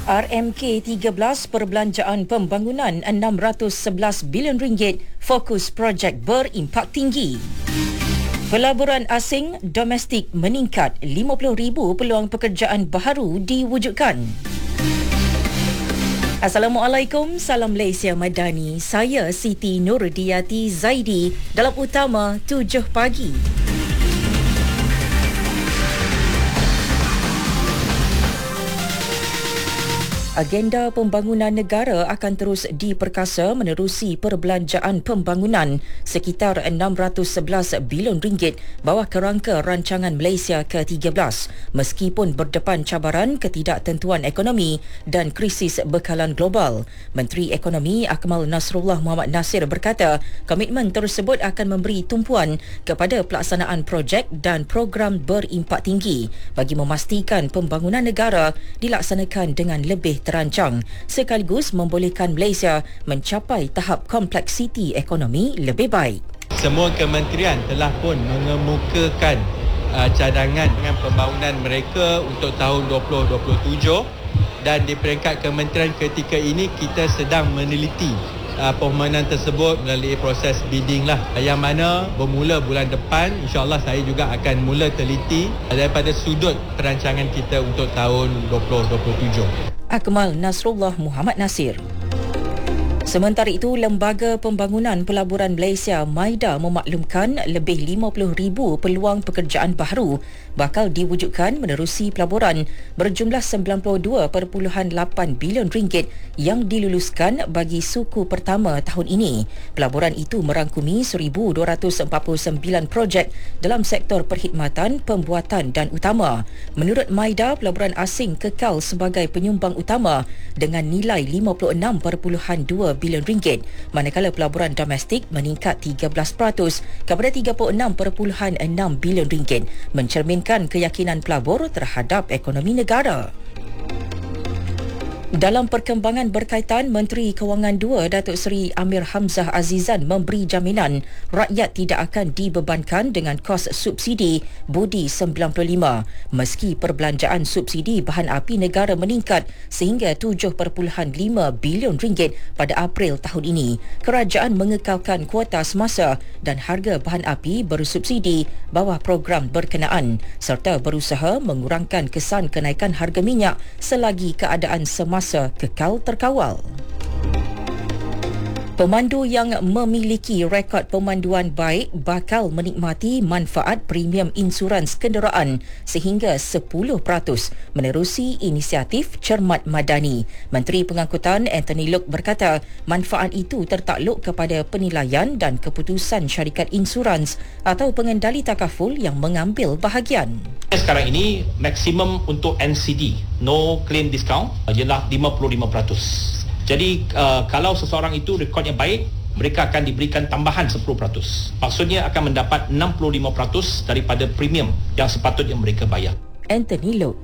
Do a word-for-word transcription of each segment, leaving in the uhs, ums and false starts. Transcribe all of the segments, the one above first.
R M K tiga belas Perbelanjaan Pembangunan enam ratus sebelas bilion ringgit fokus projek berimpak tinggi. Pelaburan asing domestik meningkat, lima puluh ribu peluang pekerjaan baharu diwujudkan. Assalamualaikum, salam Malaysia Madani. Saya Siti Nurdiati Zaidi dalam utama tujuh pagi. Agenda pembangunan negara akan terus diperkasa menerusi perbelanjaan pembangunan sekitar enam ratus sebelas bilion ringgit bawah kerangka rancangan Malaysia ke tiga belas meskipun berdepan cabaran ketidaktentuan ekonomi dan krisis bekalan global. Menteri Ekonomi Akmal Nasrullah Muhammad Nasir berkata komitmen tersebut akan memberi tumpuan kepada pelaksanaan projek dan program berimpak tinggi bagi memastikan pembangunan negara dilaksanakan dengan lebih terancang sekaligus membolehkan Malaysia mencapai tahap kompleksiti ekonomi lebih baik. Semua kementerian telah pun mengemukakan uh, cadangan dengan pembangunan mereka untuk tahun dua ribu dua puluh tujuh dan di peringkat kementerian ketika ini kita sedang meneliti uh, pembangunan tersebut melalui proses bidding lah, yang mana bermula bulan depan insyaAllah saya juga akan mula teliti daripada sudut perancangan kita untuk tahun dua ribu dua puluh tujuh. Akmal Nasrullah Muhammad Nasir. Sementara itu, Lembaga Pembangunan Pelaburan Malaysia MIDA memaklumkan lebih lima puluh ribu peluang pekerjaan baharu bakal diwujudkan menerusi pelaburan berjumlah sembilan puluh dua perpuluhan lapan bilion ringgit yang diluluskan bagi suku pertama tahun ini. Pelaburan itu merangkumi seribu dua ratus empat puluh sembilan projek dalam sektor perkhidmatan, pembuatan dan utama. Menurut MIDA, pelaburan asing kekal sebagai penyumbang utama dengan nilai lima puluh enam perpuluhan dua bilion ringgit, manakala pelaburan domestik meningkat tiga belas peratus kepada tiga puluh enam perpuluhan enam bilion ringgit, mencerminkan keyakinan pelabur terhadap ekonomi negara. Dalam perkembangan berkaitan, Menteri Kewangan dua Datuk Seri Amir Hamzah Azizan memberi jaminan rakyat tidak akan dibebankan dengan kos subsidi Budi sembilan puluh lima meski perbelanjaan subsidi bahan api negara meningkat sehingga tujuh perpuluhan lima bilion ringgit pada April tahun ini. Kerajaan mengekalkan kuota semasa dan harga bahan api bersubsidi bawah program berkenaan serta berusaha mengurangkan kesan kenaikan harga minyak selagi keadaan semasa kekal terkawal. Pemandu yang memiliki rekod pemanduan baik bakal menikmati manfaat premium insurans kenderaan sehingga sepuluh peratus menerusi inisiatif Cermat Madani. Menteri Pengangkutan Anthony Loke berkata manfaat itu tertakluk kepada penilaian dan keputusan syarikat insurans atau pengendali takaful yang mengambil bahagian. Sekarang ini maksimum untuk N C D, no claim discount, ialah lima puluh lima peratus. Jadi uh, kalau seseorang itu rekodnya baik, mereka akan diberikan tambahan sepuluh peratus. Maksudnya akan mendapat enam puluh lima peratus daripada premium yang sepatutnya mereka bayar. Anthony Loke.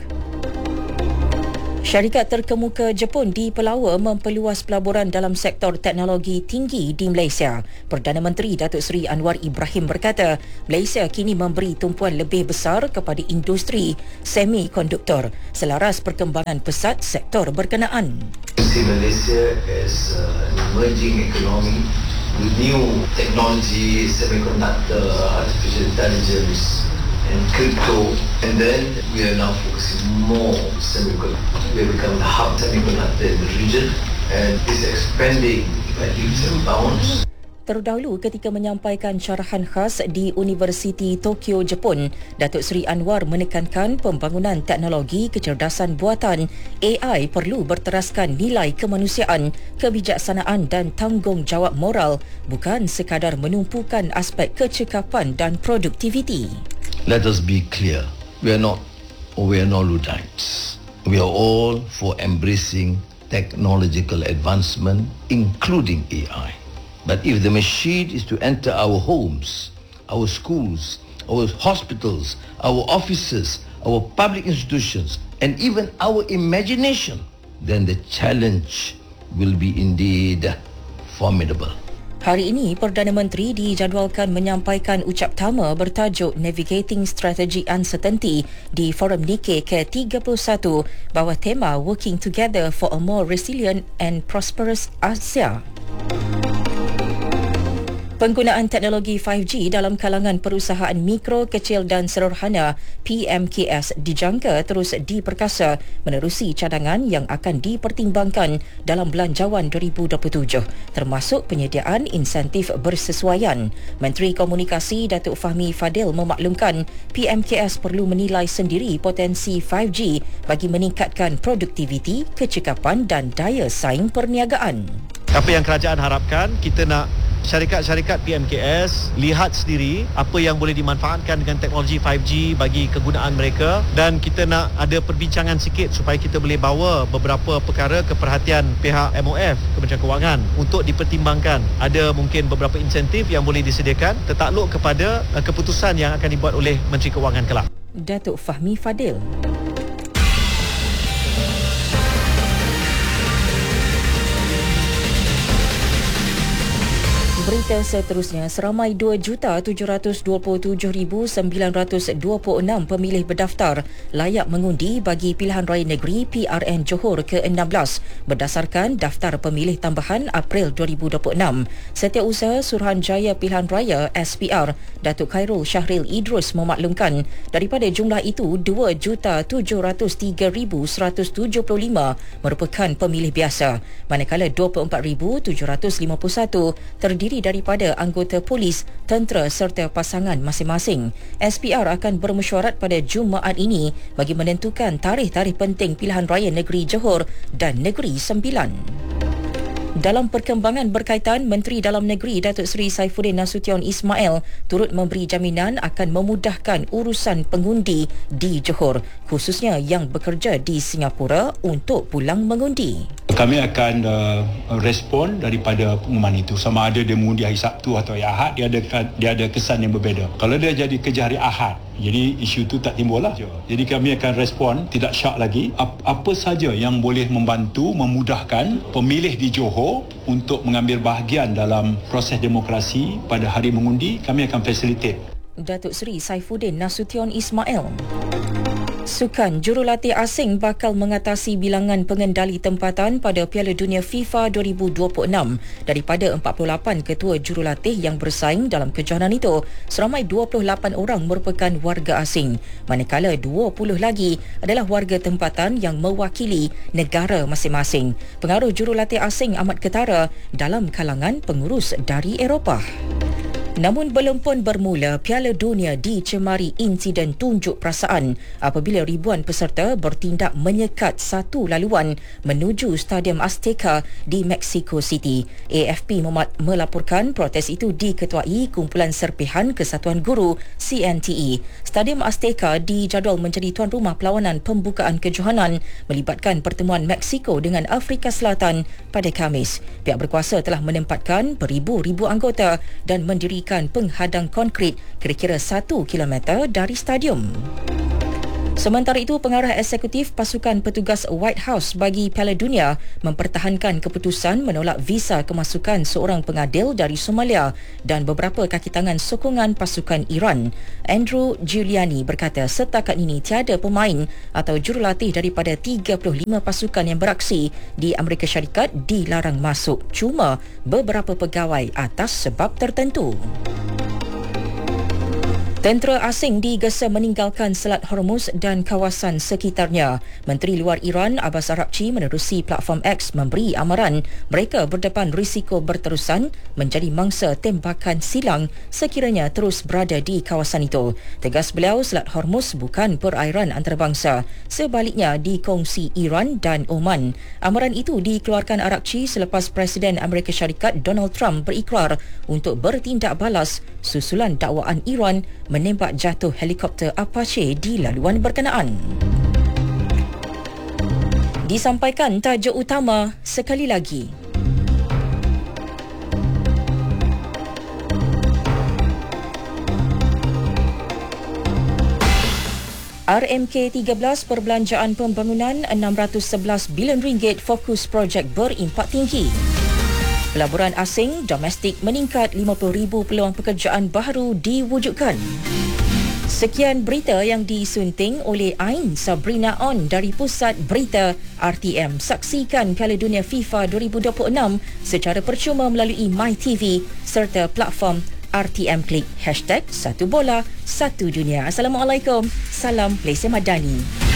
Syarikat terkemuka Jepun di Pelawa memperluas pelaburan dalam sektor teknologi tinggi di Malaysia. Perdana Menteri Datuk Seri Anwar Ibrahim berkata, Malaysia kini memberi tumpuan lebih besar kepada industri semikonduktor selaras perkembangan pesat sektor berkenaan. See Malaysia as an emerging economy with new technology, semiconductor, artificial intelligence and crypto, and then we are now focusing more on semiconductor. We have become the hub semiconductor in the region and is expanding by leaps and bounds. Terdahulu ketika menyampaikan syarahan khas di Universiti Tokyo, Jepun, Datuk Seri Anwar menekankan pembangunan teknologi kecerdasan buatan A I perlu berteraskan nilai kemanusiaan, kebijaksanaan dan tanggungjawab moral, bukan sekadar menumpukan aspek kecekapan dan produktiviti. Let us be clear. We are not, we are not Luddites. We are all for embracing technological advancement, including A I. But if the machine is to enter our homes, our schools, our hospitals, our offices, our public institutions, and even our imagination, then the challenge will be indeed formidable. Hari ini, Perdana Menteri dijadualkan menyampaikan ucap tama bertajuk Navigating Strategic Uncertainty di Forum Nikkei ke tiga puluh satu bawah tema Working Together for a More Resilient and Prosperous Asia. Penggunaan teknologi five G dalam kalangan perusahaan mikro, kecil dan sederhana P M K S dijangka terus diperkasa menerusi cadangan yang akan dipertimbangkan dalam Belanjawan dua ribu dua puluh tujuh, termasuk penyediaan insentif bersesuaian. Menteri Komunikasi Datuk Fahmi Fadil memaklumkan P M K S perlu menilai sendiri potensi five G bagi meningkatkan produktiviti, kecekapan dan daya saing perniagaan. Apa yang kerajaan harapkan, kita nak syarikat-syarikat P M K S lihat sendiri apa yang boleh dimanfaatkan dengan teknologi five G bagi kegunaan mereka, dan kita nak ada perbincangan sikit supaya kita boleh bawa beberapa perkara ke perhatian pihak M O F, Kementerian Kewangan, untuk dipertimbangkan. Ada mungkin beberapa insentif yang boleh disediakan tertakluk kepada uh, keputusan yang akan dibuat oleh Menteri Kewangan kelak. Datuk Fahmi Fadil. Berita seterusnya, seramai dua juta tujuh ratus dua puluh tujuh ribu sembilan ratus dua puluh enam pemilih berdaftar layak mengundi bagi pilihan raya negeri P R N Johor ke enam belas berdasarkan daftar pemilih tambahan April dua ribu dua puluh enam. Setiausaha Suruhanjaya Pilihan Raya S P R, Datuk Khairul Syahril Idrus memaklumkan daripada jumlah itu dua juta tujuh ratus tiga ribu seratus tujuh puluh lima merupakan pemilih biasa, manakala dua puluh empat ribu tujuh ratus lima puluh satu terdiri daripada anggota polis, tentera serta pasangan masing-masing. S P R akan bermesyuarat pada Jumaat ini bagi menentukan tarikh-tarikh penting pilihan raya negeri Johor dan Negeri Sembilan. Dalam perkembangan berkaitan, Menteri Dalam Negeri Datuk Seri Saifuddin Nasution Ismail turut memberi jaminan akan memudahkan urusan pengundi di Johor, khususnya yang bekerja di Singapura untuk pulang mengundi. Kami akan uh, respon daripada pengumuman itu, sama ada dia mengundi hari Sabtu atau hari Ahad, dia ada dia ada kesan yang berbeza. Kalau dia jadi kerja hari Ahad, jadi isu itu tak timbul lah. Jadi kami akan respon tidak syak lagi. Apa saja yang boleh membantu, memudahkan pemilih di Johor untuk mengambil bahagian dalam proses demokrasi pada hari mengundi, kami akan facilitate. Datuk Seri Saifuddin Nasution Ismail. Sukan jurulatih asing bakal mengatasi bilangan pengendali tempatan pada Piala Dunia FIFA dua ribu dua puluh enam. Daripada empat puluh lapan ketua jurulatih yang bersaing dalam kejohanan itu, seramai dua puluh lapan orang merupakan warga asing, manakala dua puluh lagi adalah warga tempatan yang mewakili negara masing-masing. Pengaruh jurulatih asing amat ketara dalam kalangan pengurus dari Eropah. Namun belum pun bermula, Piala Dunia dicemari insiden tunjuk perasaan apabila ribuan peserta bertindak menyekat satu laluan menuju Stadium Azteca di Mexico City. A F P melaporkan protes itu diketuai Kumpulan Serpihan Kesatuan Guru C N T E. Stadium Azteca dijadual menjadi tuan rumah perlawanan pembukaan kejohanan melibatkan pertemuan Mexico dengan Afrika Selatan pada Khamis. Pihak berkuasa telah menempatkan beribu-ribu anggota dan mendirikan penghadang konkrit kira-kira satu kilometer dari stadium. Sementara itu, pengarah eksekutif pasukan petugas White House bagi Piala Dunia mempertahankan keputusan menolak visa kemasukan seorang pengadil dari Somalia dan beberapa kaki tangan sokongan pasukan Iran. Andrew Giuliani berkata setakat ini tiada pemain atau jurulatih daripada tiga puluh lima pasukan yang beraksi di Amerika Syarikat dilarang masuk, cuma beberapa pegawai atas sebab tertentu. Tentera asing digesa meninggalkan Selat Hormuz dan kawasan sekitarnya. Menteri Luar Iran Abbas Araghchi menerusi platform X memberi amaran mereka berdepan risiko berterusan menjadi mangsa tembakan silang sekiranya terus berada di kawasan itu. Tegas beliau, Selat Hormuz bukan perairan antarabangsa, sebaliknya dikongsi Iran dan Oman. Amaran itu dikeluarkan Araghchi selepas Presiden Amerika Syarikat Donald Trump berikrar untuk bertindak balas susulan dakwaan Iran menembak jatuh helikopter Apache di laluan berkenaan. Disampaikan tajuk utama sekali lagi. R M K tiga belas Perbelanjaan Pembangunan enam ratus sebelas bilion ringgit fokus projek berimpak tinggi. Pelaburan asing domestik meningkat, lima puluh ribu peluang pekerjaan baru diwujudkan. Sekian berita yang disunting oleh Ain Sabrina On dari Pusat Berita R T M. Saksikan Piala Dunia FIFA dua ribu dua puluh enam secara percuma melalui MyTV serta platform R T M Klik. Hashtag Satu Bola, Satu Dunia. Assalamualaikum. Salam Malaysia Madani.